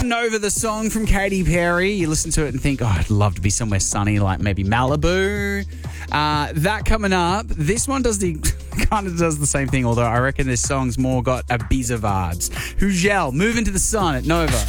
Nova, the song from Katy Perry. You listen to it and think, oh, I'd love to be somewhere sunny, like maybe Malibu. That coming up. This one does kind of does the same thing, although I reckon this song's more got a Ibiza vibes. Hugel, Move Into the Sun at Nova.